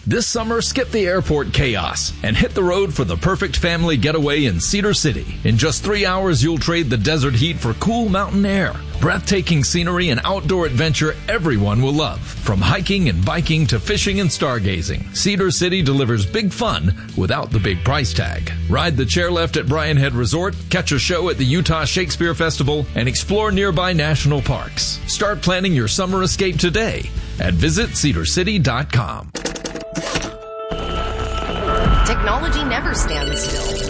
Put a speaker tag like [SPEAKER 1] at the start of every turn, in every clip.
[SPEAKER 1] This summer, skip the airport chaos and hit the road for the perfect family getaway in Cedar City. In just 3 hours, you'll trade the desert heat for cool mountain air. Breathtaking scenery and outdoor adventure everyone will love. From hiking and biking to fishing and stargazing, Cedar City delivers big fun without the big price tag. Ride the chairlift at Bryan Head Resort, catch a show at the Utah Shakespeare Festival, and explore nearby national parks. Start planning your summer escape today at visitcedarcity.com.
[SPEAKER 2] Technology never stands still.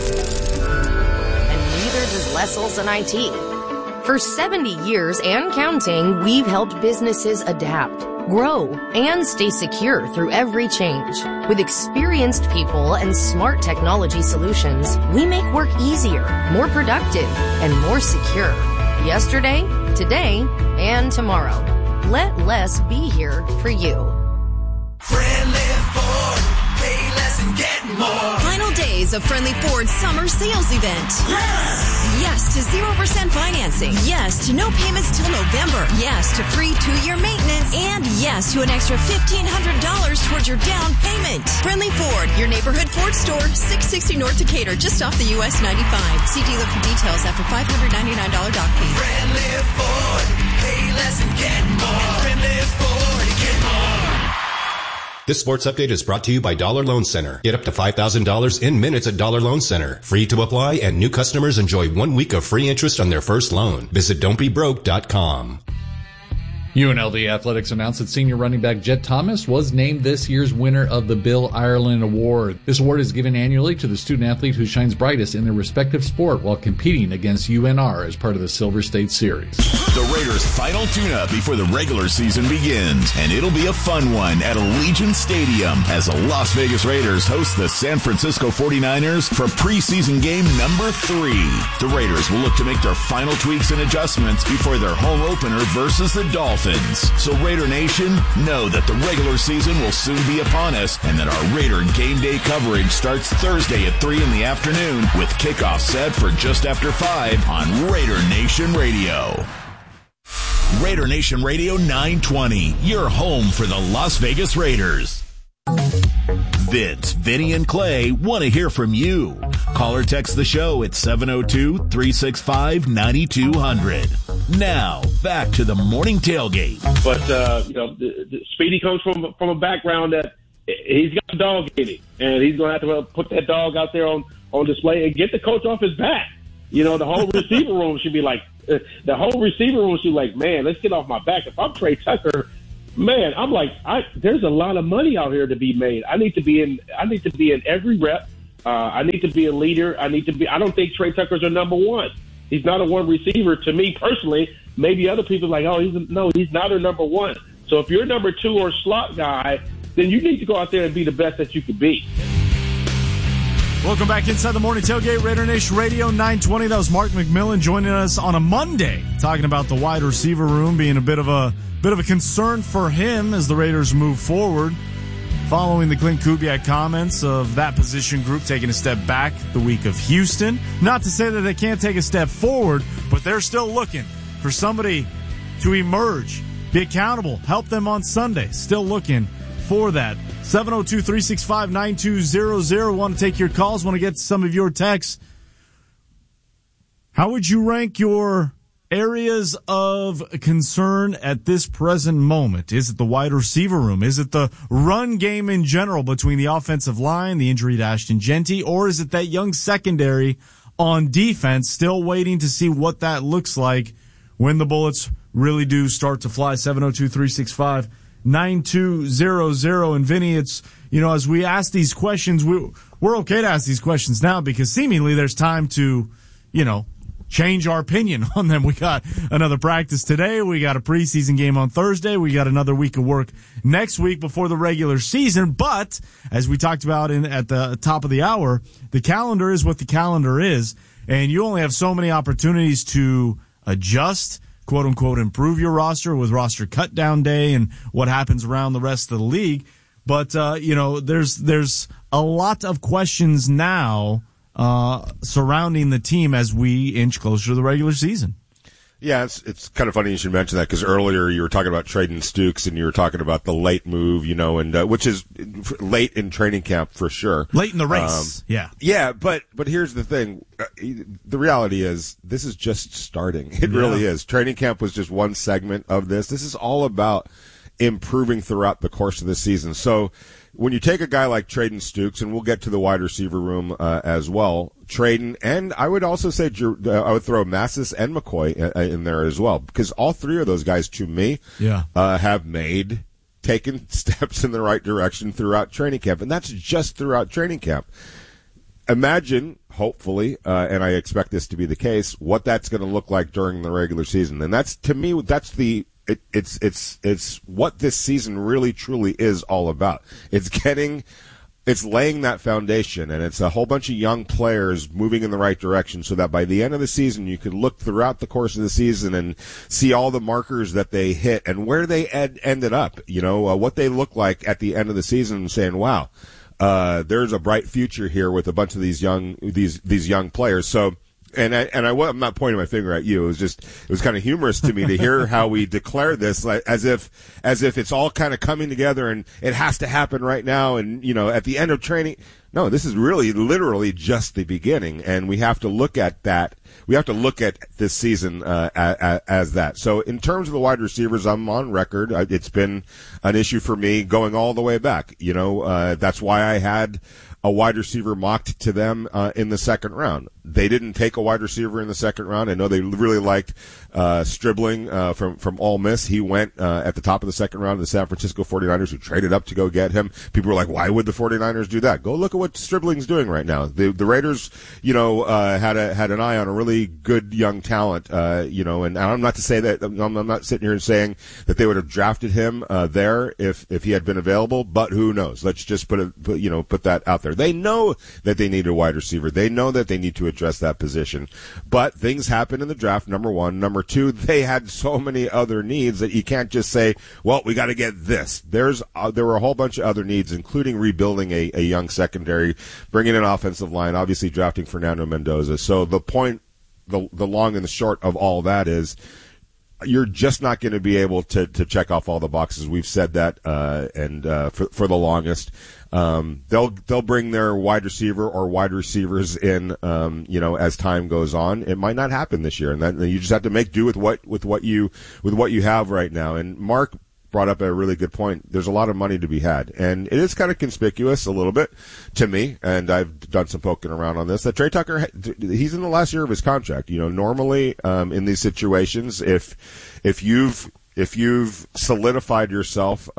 [SPEAKER 2] And neither does Les Olson IT. For 70 years and counting, we've helped businesses adapt, grow, and stay secure through every change. With experienced people and smart technology solutions, we make work easier, more productive, and more secure. Yesterday, today, and tomorrow. Let Les be here for you.
[SPEAKER 3] Friendly Ford, pay less and get more.
[SPEAKER 4] Final days of Friendly Ford's summer sales event. Yes to 0% financing. Yes to no payments till November. Yes to free 2-year maintenance. And yes to an extra $1,500 towards your down payment. Friendly Ford, your neighborhood Ford store, 660 North Decatur, just off the US 95. See dealer for details after $599 dock fee.
[SPEAKER 3] Friendly Ford, pay less and get more. Friendly Ford, get more.
[SPEAKER 5] This sports update is brought to you by Dollar Loan Center. Get up to $5,000 in minutes at Dollar Loan Center. Free to apply, and new customers enjoy 1 week of free interest on their first loan. Visit don'tbebroke.com.
[SPEAKER 6] UNLV Athletics announced that senior running back Jet Thomas was named this year's winner of the Bill Ireland Award. This award is given annually to the student athlete who shines brightest in their respective sport while competing against UNR as part of the Silver State Series.
[SPEAKER 7] The Raiders' final tune-up before the regular season begins, and it'll be a fun one at Allegiant Stadium as the Las Vegas Raiders host the San Francisco 49ers for preseason game number 3. The Raiders will look to make their final tweaks and adjustments before their home opener versus the Dolphins. So Raider Nation, know that the regular season will soon be upon us and that our Raider game day coverage starts Thursday at 3 in the afternoon with kickoff set for just after 5 on Raider Nation Radio. Raider Nation Radio 920, your home for the Las Vegas Raiders. Vince, Vinny, and Clay want to hear from you. Call or text the show at 702-365-9200. Now, back to the morning tailgate.
[SPEAKER 8] But, Speedy comes from a background that he's got a dog in him, and he's going to have to put that dog out there on display and get the coach off his back. The whole receiver room should be like, man, let's get off my back. If I'm Trey Tucker, man, I'm like, there's a lot of money out here to be made. I need to be in every rep. I need to be a leader. I don't think Trey Tucker's a number one. He's not a one receiver to me personally. Maybe other people are like, he's not a number one. So if you're a number 2 or slot guy, then you need to go out there and be the best that you could be.
[SPEAKER 9] Welcome back inside the morning tailgate, Raider Nation Radio 920. That was Mark McMillan joining us on a Monday, talking about the wide receiver room being a bit of a concern for him as the Raiders move forward, following the Clint Kubiak comments of that position group taking a step back the week of Houston. Not to say that they can't take a step forward, but they're still looking for somebody to emerge, be accountable, help them on Sunday. Still looking for that. 702-365-9200. Want to take your calls, want to get some of your texts. How would you rank your areas of concern at this present moment? Is it the wide receiver room? Is it the run game in general between the offensive line, the injury to Ashton Jeanty, or is it that young secondary on defense, still waiting to see what that looks like when the bullets really do start to fly? 702-365-9200. And Vinny, it's, as we ask these questions, we're okay to ask these questions now because seemingly there's time to, change our opinion on them. We got another practice today. We got a preseason game on Thursday. We got another week of work next week before the regular season. But as we talked about at the top of the hour, the calendar is what the calendar is. And you only have so many opportunities to adjust, quote unquote, improve your roster with roster cut down day and what happens around the rest of the league. But, there's a lot of questions now surrounding the team as we inch closer to the regular season.
[SPEAKER 10] Yeah, it's kind of funny you should mention that because earlier you were talking about trading Stukes and you were talking about the late move, and which is late in training camp for sure.
[SPEAKER 9] Late in the race, yeah.
[SPEAKER 10] Yeah, but here's the thing. The reality is this is just starting. It really is. Training camp was just one segment of this. This is all about improving throughout the course of the season. So when you take a guy like Traden Stukes, and we'll get to the wide receiver room as well, Traden, and I would also say I would throw Massis and McCoy in there as well, because all three of those guys, to me, have taken steps in the right direction throughout training camp, and that's just throughout training camp. Imagine, hopefully, and I expect this to be the case, what that's going to look like during the regular season, and that's, to me, that's the It's what this season really truly is all about. It's laying that foundation, and it's a whole bunch of young players moving in the right direction so that by the end of the season you can look throughout the course of the season and see all the markers that they hit and where they ended up, what they look like at the end of the season, and saying, wow, there's a bright future here with a bunch of these young players. So, I'm not pointing my finger at you. It was kind of humorous to me to hear how we declare this, like, as if it's all kind of coming together and it has to happen right now. And, at the end of training, no, this is really literally just the beginning. And we have to look at that. We have to look at this season, as that. So in terms of the wide receivers, I'm on record. It's been an issue for me going all the way back. That's why I had a wide receiver mocked to them in the second round. They didn't take a wide receiver in the second round. I know they really liked Stribling from Ole Miss. He went at the top of the second round to the San Francisco 49ers, who traded up to go get him. People were like, why would the 49ers do that? Go look at what Stribling's doing right now. The Raiders, had an eye on a really good young talent, and I'm not to say that I'm not sitting here and saying that they would have drafted him there if he had been available, but who knows? Let's just put that out there. They know that they need a wide receiver. They know that they need to address that position. But things happen in the draft, number one. Number two, they had so many other needs that you can't just say, well, we got to get this. There were a whole bunch of other needs, including rebuilding a young secondary, bringing an offensive line, obviously drafting Fernando Mendoza. So the point, the long and the short of all that is, you're just not going to be able to check off all the boxes. We've said that, for the longest. They'll bring their wide receiver or wide receivers in, as time goes on. It might not happen this year, and then you just have to make do with what you have right now. And Mark brought up a really good point. There's a lot of money to be had, and it is kind of conspicuous a little bit to me, and I've done some poking around on this, that Trey Tucker, he's in the last year of his contract. Normally, in these situations, if you've solidified yourself,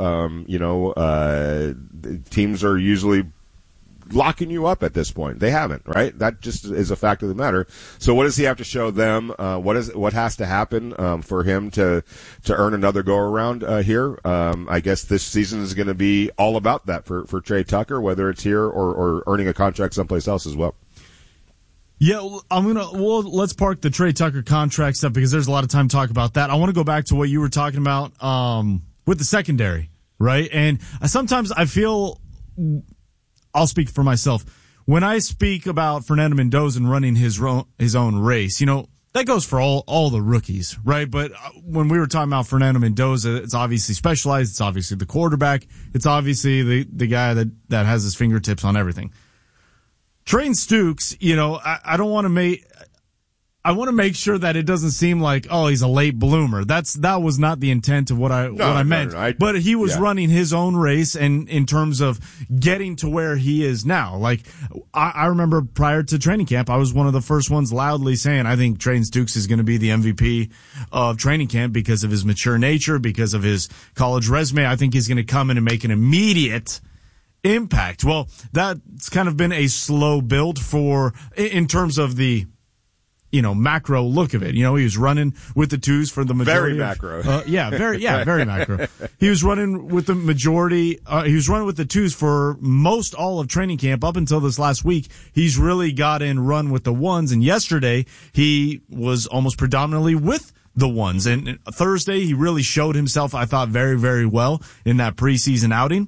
[SPEAKER 10] teams are usually locking you up at this point. They haven't, right? That just is a fact of the matter. So what does he have to show them? What has to happen for him to earn another go around here? I guess this season is going to be all about that for Trey Tucker, whether it's here or earning a contract someplace else as well.
[SPEAKER 9] Yeah, let's park the Trey Tucker contract stuff because there's a lot of time to talk about that. I want to go back to what you were talking about with the secondary, right? And sometimes I feel, I'll speak for myself, when I speak about Fernando Mendoza and running his own race, that goes for all the rookies, right? But when we were talking about Fernando Mendoza, it's obviously specialized. It's obviously the quarterback. It's obviously the guy that has his fingertips on everything. Traden Stukes, I don't want to make. I want to make sure that it doesn't seem like, oh, he's a late bloomer. That was not the intent of what I meant. No. But he was running his own race, and in terms of getting to where he is now. Like, I remember prior to training camp, I was one of the first ones loudly saying, I think Traden Stukes is going to be the MVP of training camp because of his mature nature, because of his college resume. I think he's going to come in and make an immediate impact. Well, that's kind of been a slow build in terms of the macro look of it. He was running with the twos for the majority.
[SPEAKER 10] Very macro.
[SPEAKER 9] Very macro. He was running with the majority. He was running with the twos for most all of training camp up until this last week. He's really got in run with the ones. And yesterday he was almost predominantly with the ones. And Thursday he really showed himself, I thought, very, very well in that preseason outing.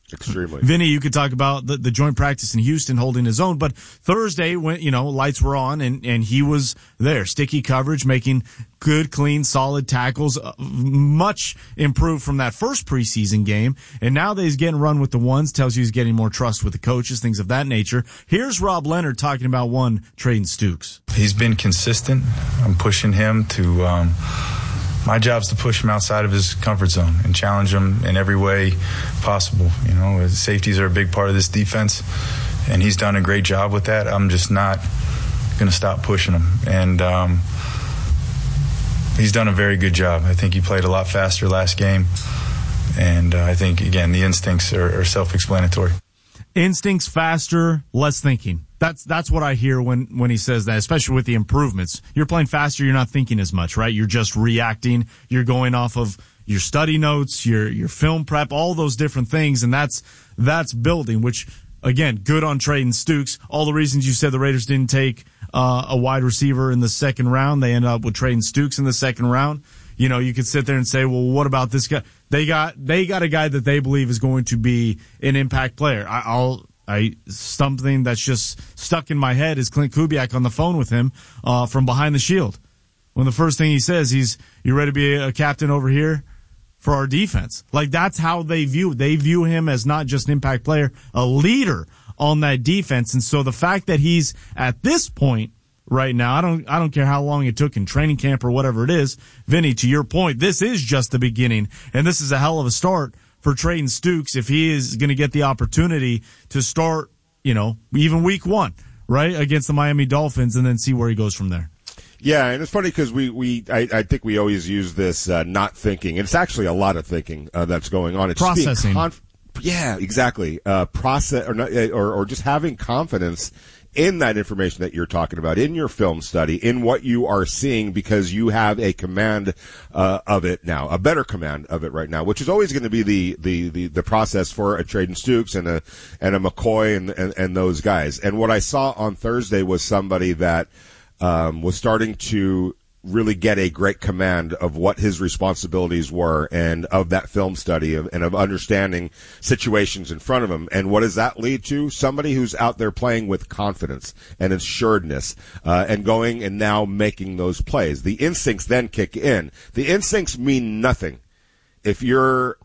[SPEAKER 10] Extremely.
[SPEAKER 9] Vinny, you could talk about the joint practice in Houston holding his own, but Thursday when, lights were on and he was there. Sticky coverage, making good, clean, solid tackles, much improved from that first preseason game. And now that he's getting run with the ones, tells you he's getting more trust with the coaches, things of that nature. Here's Rob Leonard talking about Trayden Stukes.
[SPEAKER 11] He's been consistent. I'm pushing him to, my job's to push him outside of his comfort zone and challenge him in every way possible. Safeties are a big part of this defense, and he's done a great job with that. I'm just not going to stop pushing him. And he's done a very good job. I think he played a lot faster last game. And I think, again, the instincts are self-explanatory.
[SPEAKER 9] Instincts faster, less thinking. That's what I hear when he says that, especially with the improvements. You're playing faster, you're not thinking as much, right? You're just reacting. You're going off of your study notes, your film prep, all those different things, and that's building, which, again, good on Trayden Stukes. All the reasons you said the Raiders didn't take a wide receiver in the second round. They end up with Trayden Stukes in the second round. You could sit there and say, well, what about this guy? They got a guy that they believe is going to be an impact player. Something that's just stuck in my head is Clint Kubiak on the phone with him from behind the shield. When the first thing he says, you ready to be a captain over here for our defense? Like, that's how they view it. They view him as not just an impact player, a leader on that defense. And so the fact that he's at this point right now, I don't care how long it took in training camp or whatever it is. Vinny, to your point, this is just the beginning, and this is a hell of a start for Trayden Stukes if he is going to get the opportunity to start, even week 1, right, against the Miami Dolphins, and then see where he goes from there.
[SPEAKER 10] Yeah, and it's funny because I think we always use this not thinking. It's actually a lot of thinking that's going on. It's
[SPEAKER 9] processing.
[SPEAKER 10] Yeah, exactly. Process or just having confidence in that information that you're talking about, in your film study, in what you are seeing, because you have a command of it now, a better command of it right now, which is always going to be the process for a Trayden Stukes and a McCoy and those guys. And what I saw on Thursday was somebody that was starting to really get a great command of what his responsibilities were and of that film study and of understanding situations in front of him. And what does that lead to? Somebody who's out there playing with confidence and assuredness, and going and now making those plays. The instincts then kick in. The instincts mean nothing if you're,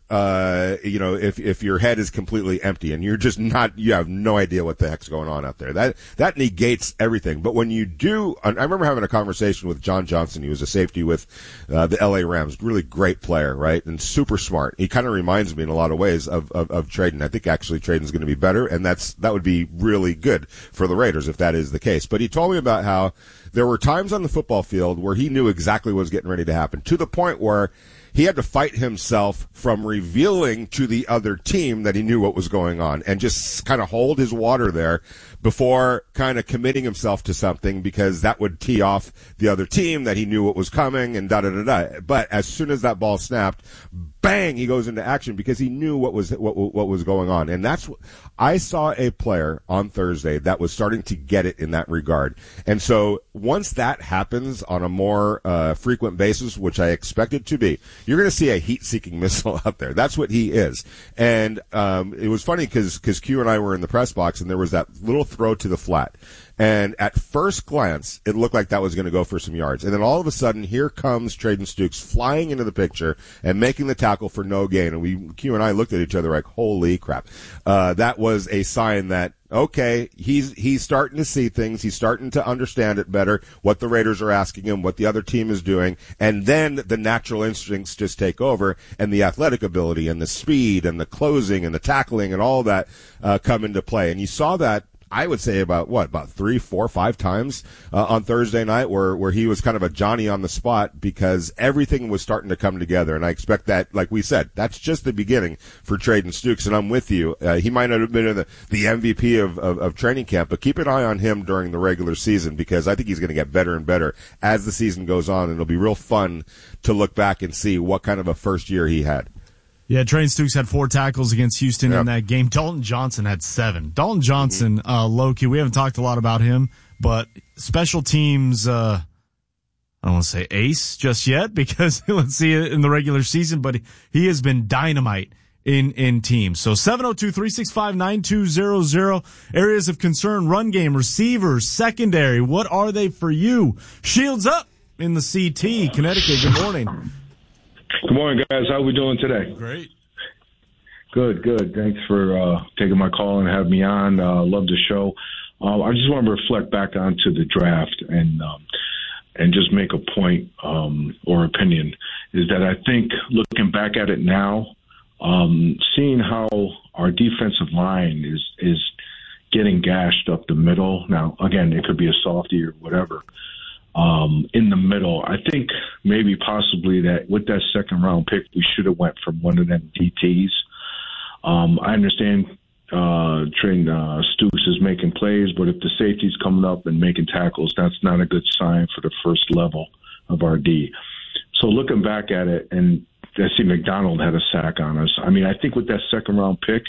[SPEAKER 10] if your head is completely empty and you have no idea what the heck's going on out there. That negates everything. But when you do, I remember having a conversation with John Johnson. He was a safety with the LA Rams. Really great player, right? And super smart. He kind of reminds me in a lot of ways of Trayden. I think actually Trayden's going to be better, and that would be really good for the Raiders if that is the case. But he told me about how there were times on the football field where he knew exactly what was getting ready to happen, to the point where he had to fight himself from revealing to the other team that he knew what was going on and just kind of hold his water there before kind of committing himself to something, because that would tee off the other team that he knew what was coming and da-da-da-da. But as soon as that ball snapped, bang, he goes into action because he knew what was going on. And that's what I saw, a player on Thursday that was starting to get it in that regard. And so once that happens on a more frequent basis, which I expect it to be, you're going to see a heat-seeking missile out there. That's what he is. And it was funny because Q and I were in the press box, and there was that little throw to the flat. And at first glance, it looked like that was going to go for some yards. And then all of a sudden, here comes Trayden Stukes flying into the picture and making the tackle for no gain. And Q and I looked at each other like, holy crap. That was a sign that, okay, he's starting to see things. He's starting to understand it better, what the Raiders are asking him, what the other team is doing. And then the natural instincts just take over, and the athletic ability and the speed and the closing and the tackling and all that come into play. And you saw that, I would say about 3, 4, 5 times on Thursday night where he was kind of a Johnny on the spot, because everything was starting to come together. And I expect that, like we said, that's just the beginning for Trayden Stukes. And I'm with you. He might not have been the MVP of training camp, but keep an eye on him during the regular season, because I think he's going to get better and better as the season goes on. And it'll be real fun to look back and see what kind of a first year he had.
[SPEAKER 9] Yeah, Trayden Stukes had 4 tackles against Houston in that game. Dalton Johnson had 7. Dalton Johnson, low-key, we haven't talked a lot about him, but special teams, I don't want to say ace just yet, because let's see it in the regular season, but he has been dynamite in teams. So 702-365-9200. Areas of concern, run game, receivers, secondary. What are they for you? Shields up in the CT, Connecticut. Good morning.
[SPEAKER 12] Good morning, guys. How are we doing today?
[SPEAKER 9] Great.
[SPEAKER 12] Good. Thanks for taking my call and having me on. Love the show. I just want to reflect back onto the draft and just make a point or opinion is that I think looking back at it now, seeing how our defensive line is getting gashed up the middle. Now, again, it could be a softie or whatever. In the middle, I think maybe possibly that with that second round pick, we should have went from one of them DTs. I understand Trey Stooks is making plays, but if the safety's coming up and making tackles, that's not a good sign for the first level of our D. So looking back at it, and I see McDonald had a sack on us. I mean, I think with that second round pick,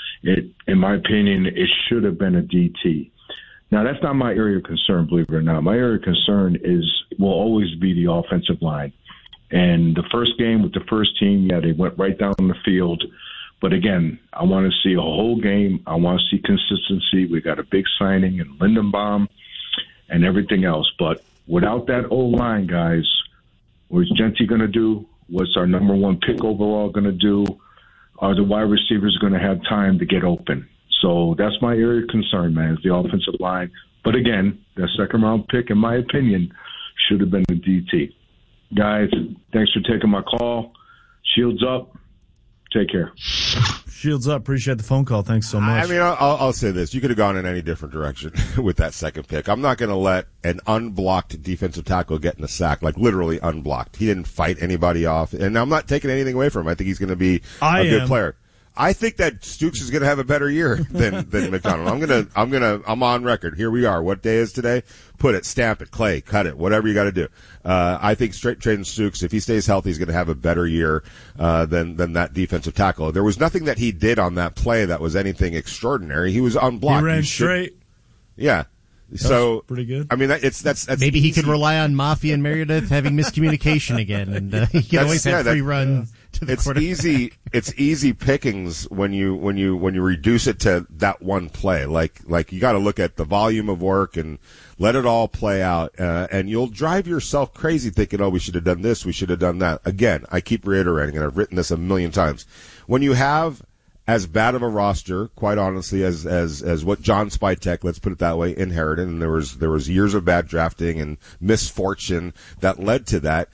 [SPEAKER 12] in my opinion, it should have been a DT. Now, that's not my area of concern, believe it or not. My area of concern will always be the offensive line. And the first game with the first team, they went right down the field. But again, I want to see a whole game. I want to see consistency. We got a big signing in Lindenbaum and everything else. But without that O-line, guys, what's Genty going to do? What's our number one pick overall going to do? Are the wide receivers going to have time to get open? So that's my area of concern, man, is the offensive line. But again, that second-round pick, in my opinion, should have been a DT. Guys, thanks for taking my call. Shields up. Take care.
[SPEAKER 9] Shields up. Appreciate the phone call. Thanks so much.
[SPEAKER 10] I mean, I'll say this. You could have gone in any different direction with that second pick. I'm not going to let an unblocked defensive tackle get in a sack, like literally unblocked. He didn't fight anybody off. And I'm not taking anything away from him. I think he's going to be a good player. I think that Stooks is going to have a better year than McDonald. I'm on record. Here we are. What day is today? Put it, stamp it, Clay, cut it, whatever you got to do. I think Trayden Stooks, if he stays healthy, is going to have a better year than that defensive tackle. There was nothing that he did on that play that was anything extraordinary. He was unblocked.
[SPEAKER 9] He ran straight.
[SPEAKER 10] Yeah. So
[SPEAKER 9] pretty good.
[SPEAKER 10] I mean, that's
[SPEAKER 13] maybe
[SPEAKER 10] easy.
[SPEAKER 13] he could rely on Mafia and Meredith having miscommunication again, and he can always have free run to the quarterback.
[SPEAKER 10] It's easy pickings when you reduce it to that one play. Like you got to look at the volume of work and let it all play out, and you'll drive yourself crazy thinking, oh, we should have done this, we should have done that. Again, I keep reiterating, and I've written this a million times. When you have as bad of a roster, quite honestly, as what John Spytek, let's put it that way, inherited, and there was years of bad drafting and misfortune that led to that.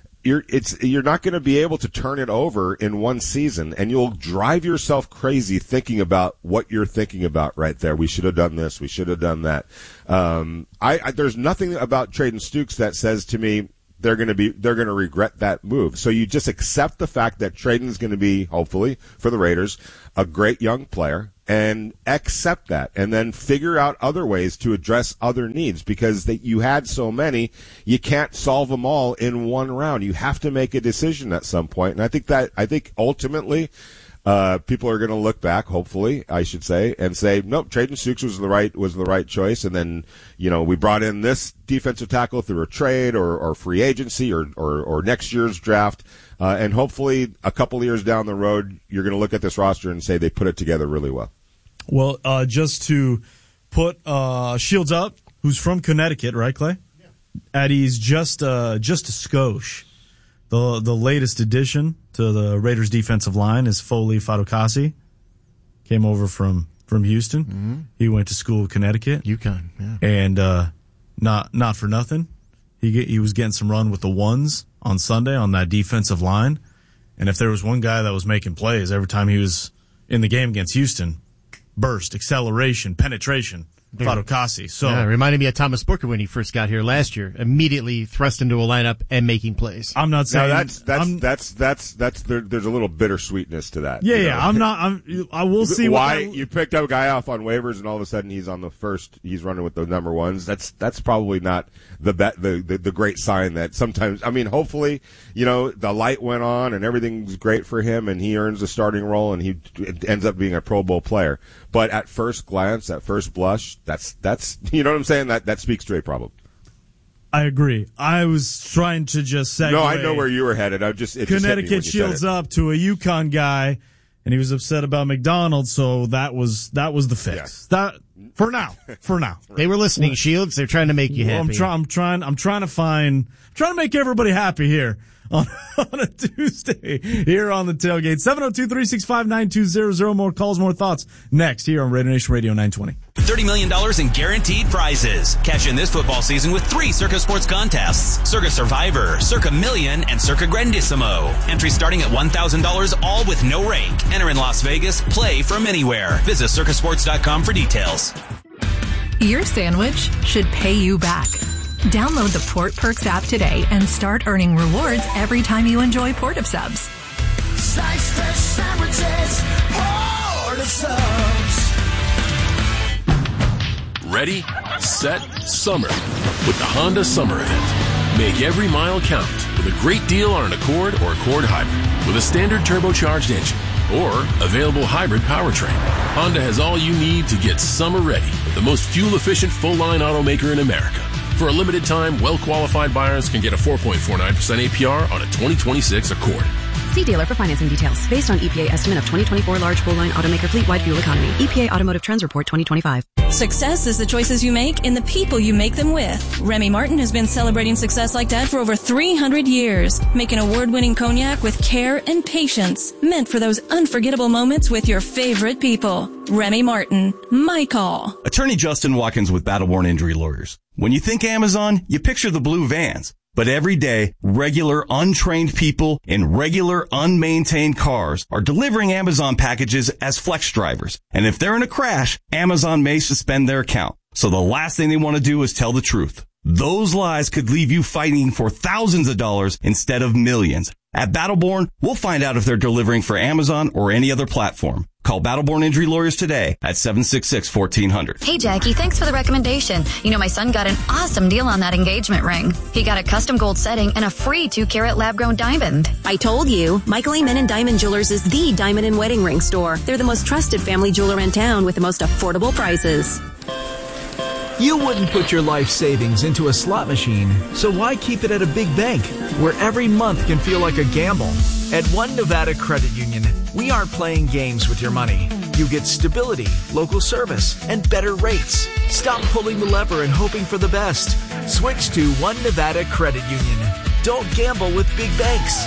[SPEAKER 10] You're not going to be able to turn it over in one season, and you'll drive yourself crazy thinking about what you're thinking about right there. We should have done this. We should have done that. There's nothing about Trayden Stooks that says to me they're going to regret that move. So you just accept the fact that Trayden's going to be, hopefully, for the Raiders, a great young player, and accept that, and then figure out other ways to address other needs, because you had so many, you can't solve them all in one round. You have to make a decision at some point, and I think ultimately, people are going to look back, hopefully, I should say, and say, nope, Trayden Stooks was the right choice, and then, we brought in this defensive tackle through a trade or free agency or next year's draft, and hopefully a couple of years down the road, you're going to look at this roster and say they put it together really well.
[SPEAKER 9] Well, just to put Shields up, who's from Connecticut, right, Clay? Yeah. Eddie's just a skosh. The latest addition to the Raiders defensive line is Foley Fatukasi. Came over from Houston. Mm-hmm. He went to school in Connecticut.
[SPEAKER 13] UConn, yeah.
[SPEAKER 9] And not for nothing, he was getting some run with the ones on Sunday on that defensive line. And if there was one guy that was making plays every time he was in the game against Houston, burst, acceleration, penetration, Fatukasi. So
[SPEAKER 13] it reminded me of Thomas Booker when he first got here last year. Immediately thrust into a lineup and making plays.
[SPEAKER 9] I'm not saying
[SPEAKER 10] that's there's a little bittersweetness to that.
[SPEAKER 9] Yeah, I will see
[SPEAKER 10] why you picked up a guy off on waivers and all of a sudden he's on the first. He's running with the number ones. That's probably not the great sign that sometimes. I mean, hopefully, the light went on and everything's great for him and he earns a starting role and he ends up being a Pro Bowl player. But at first glance, at first blush, that's you know what I'm saying? That speaks to a problem.
[SPEAKER 9] I agree. I was trying to just segue.
[SPEAKER 10] No, I know where you were headed. Connecticut
[SPEAKER 9] Shields up to a UConn guy and he was upset about McDonald's, so that was the fix. Yeah. That for now.
[SPEAKER 13] They were listening, Shields. They're trying to make you happy.
[SPEAKER 9] I'm trying to make everybody happy here on a Tuesday here on the tailgate. 702-365-9200. More calls, more thoughts next here on Raider Nation Radio 920.
[SPEAKER 14] $30 million in guaranteed prizes. Cash in this football season with 3 Circa Sports contests. Circa Survivor, Circa Million, and Circa Grandissimo. Entry starting at $1,000, all with no rake. Enter in Las Vegas. Play from anywhere. Visit circasports.com for details.
[SPEAKER 15] Your sandwich should pay you back. Download the Port Perks app today and start earning rewards every time you enjoy Port of Subs.
[SPEAKER 3] Slice fresh sandwiches, Port of Subs.
[SPEAKER 16] Ready, set, summer with the Honda Summer Event. Make every mile count with a great deal on an Accord or Accord Hybrid with a standard turbocharged engine or available hybrid powertrain. Honda has all you need to get summer ready with the most fuel-efficient full-line automaker in America. For a limited time, well-qualified buyers can get a 4.49% APR on a 2026 Accord.
[SPEAKER 17] See dealer for financing details. Based on EPA estimate of 2024 large full-line automaker fleet-wide fuel economy. EPA Automotive Trends Report 2025.
[SPEAKER 18] Success is the choices you make and the people you make them with. Remy Martin has been celebrating success like that for over 300 years, making award-winning cognac with care and patience, meant for those unforgettable moments with your favorite people. Remy Martin, my call.
[SPEAKER 19] Attorney Justin Watkins with Battleborn Injury Lawyers. When you think Amazon, you picture the blue vans. But every day, regular untrained people in regular unmaintained cars are delivering Amazon packages as flex drivers. And if they're in a crash, Amazon may suspend their account. So the last thing they want to do is tell the truth. Those lies could leave you fighting for thousands of dollars instead of millions. At Battleborn, we'll find out if they're delivering for Amazon or any other platform. Call Battleborn Injury Lawyers today at 766-1400.
[SPEAKER 20] Hey, Jackie, thanks for the recommendation. You know, my son got an awesome deal on that engagement ring. He got a custom gold setting and a free 2-carat lab-grown diamond.
[SPEAKER 21] I told you, Michael Amen & Diamond Jewelers is the diamond and wedding ring store. They're the most trusted family jeweler in town with the most affordable prices.
[SPEAKER 22] You wouldn't put your life savings into a slot machine, so why keep it at a big bank where every month can feel like a gamble? At One Nevada Credit Union, we aren't playing games with your money. You get stability, local service, and better rates. Stop pulling the lever and hoping for the best. Switch to One Nevada Credit Union. Don't gamble with big banks.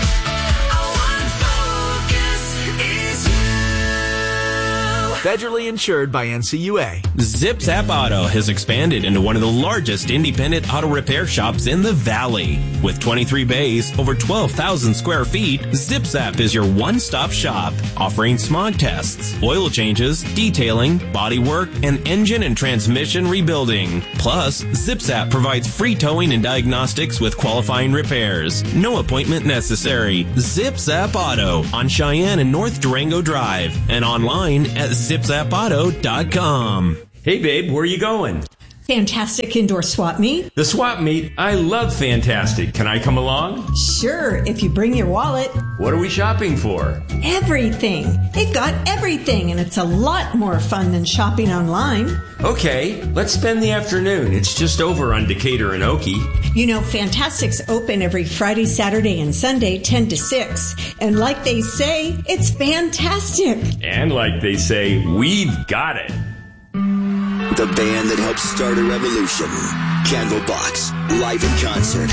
[SPEAKER 22] Federally insured by NCUA.
[SPEAKER 23] Zip Zap Auto has expanded into one of the largest independent auto repair shops in the Valley. With 23 bays, over 12,000 square feet, Zip Zap is your one-stop shop, offering smog tests, oil changes, detailing, body work, and engine and transmission rebuilding. Plus, Zip Zap provides free towing and diagnostics with qualifying repairs. No appointment necessary. Zip Zap Auto on Cheyenne and North Durango Drive and online at ZipZapAuto.com.
[SPEAKER 24] Hey babe, where are you going?
[SPEAKER 25] Fantastic Indoor Swap Meet.
[SPEAKER 24] The Swap Meet? I love Fantastic. Can I come along?
[SPEAKER 25] Sure, if you bring your wallet.
[SPEAKER 24] What are we shopping for?
[SPEAKER 25] Everything. They've got everything, and it's a lot more fun than shopping online.
[SPEAKER 24] Okay, let's spend the afternoon. It's just over on Decatur and Okie.
[SPEAKER 25] You know, Fantastic's open every Friday, Saturday, and Sunday, 10 to 6. And like they say, it's fantastic.
[SPEAKER 24] And like they say, we've got it.
[SPEAKER 26] The band that helped start a revolution. Candlebox, live in concert.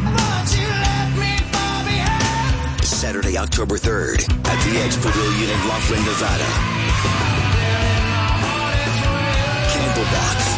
[SPEAKER 26] Saturday, October 3rd at the Edge Pavilion in Laughlin, Nevada. Candlebox.